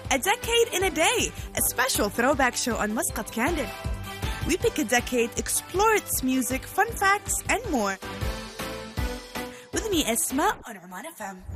A Decade in a Day, a special throwback show on Muscat Candid. We pick a decade, explore its music, fun facts, and more. With me, Esma, on Oman FM.